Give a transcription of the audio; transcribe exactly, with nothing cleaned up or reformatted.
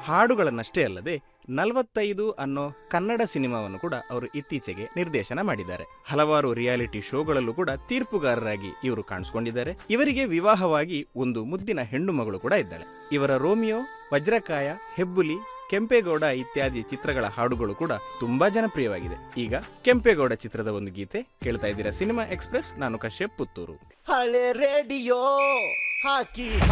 ಹಾಡುಗಳನ್ನಷ್ಟೇ ಅಲ್ಲದೆ ನಲವತ್ತೈದು ಅನ್ನೋ ಕನ್ನಡ ಸಿನಿಮಾವನ್ನು ಕೂಡ ಅವರು ಇತ್ತೀಚೆಗೆ ನಿರ್ದೇಶನ ಮಾಡಿದ್ದಾರೆ. ಹಲವಾರು ರಿಯಾಲಿಟಿ ಶೋಗಳಲ್ಲೂ ಕೂಡ ತೀರ್ಪುಗಾರರಾಗಿ ಇವರು ಕಾಣಿಸ್ಕೊಂಡಿದ್ದಾರೆ. ಇವರಿಗೆ ವಿವಾಹವಾಗಿ ಒಂದು ಮುದ್ದಿನ ಹೆಣ್ಣು ಮಗಳು ಕೂಡ ಇದ್ದಾಳೆ. ಇವರ ರೋಮಿಯೋ, ವಜ್ರಕಾಯ, ಹೆಬ್ಬುಲಿ, ಕೆಂಪೇಗೌಡ ಇತ್ಯಾದಿ ಚಿತ್ರಗಳ ಹಾಡುಗಳು ಕೂಡ ತುಂಬಾ ಜನಪ್ರಿಯವಾಗಿದೆ. ಈಗ ಕೆಂಪೇಗೌಡ ಚಿತ್ರದ ಒಂದು ಗೀತೆ ಕೇಳ್ತಾ ಇದ್ದೀರಾ ಸಿನಿಮಾ ಎಕ್ಸ್ಪ್ರೆಸ್. ನಾನು ಕಶ್ಯಪ್, ಪುತ್ತೂರು. ಹಳೆ ರೇಡಿಯೋ ಹಾಕಿ